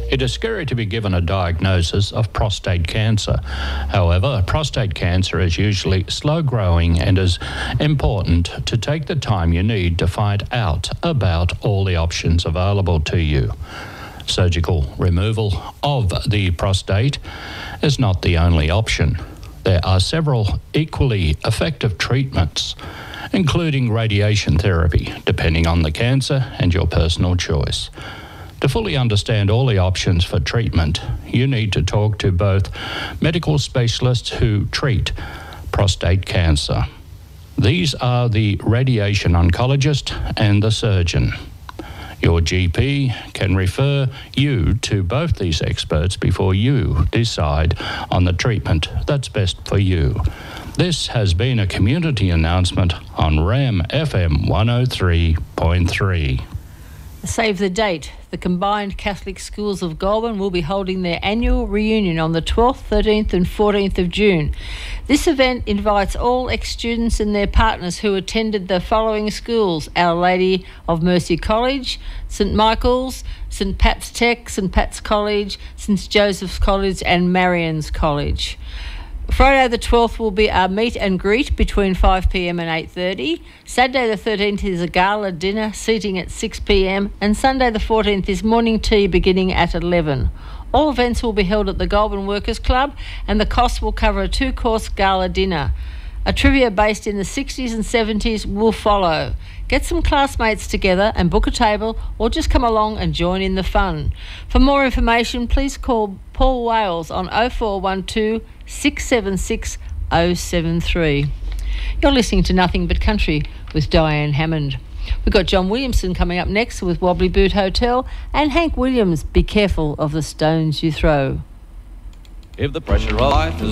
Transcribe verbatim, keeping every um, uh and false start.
It is scary to be given a diagnosis of prostate cancer. However, prostate cancer is usually slow-growing and is important to take the time you need to find out about all the options available to you. Surgical removal of the prostate is not the only option. There are several equally effective treatments, including radiation therapy, depending on the cancer and your personal choice. To fully understand all the options for treatment, you need to talk to both medical specialists who treat prostate cancer. These are the radiation oncologist and the surgeon. Your G P can refer you to both these experts before you decide on the treatment that's best for you. This has been a community announcement on RAM F M one oh three point three. Save the date. The combined Catholic schools of Goulburn will be holding their annual reunion on the twelfth, thirteenth and fourteenth of June. This event invites all ex-students and their partners who attended the following schools: Our Lady of Mercy College, St Michael's, St Pat's Tech, St Pat's College, St Joseph's College and Marion's College. Friday the twelfth will be our meet and greet between five p m and eight thirty. Saturday the thirteenth is a gala dinner seating at six p m and Sunday the fourteenth is morning tea beginning at eleven. All events will be held at the Goulburn Workers Club and the cost will cover a two-course gala dinner. A trivia based in the sixties and seventies will follow. Get some classmates together and book a table or just come along and join in the fun. For more information, please call Paul Wales on oh four one two, six seven six, oh seven three. You're listening to Nothing But Country with Diane Hammond. We've got John Williamson coming up next with Wobbly Boot Hotel and Hank Williams, Be Careful of the Stones You Throw. If the pressure of life is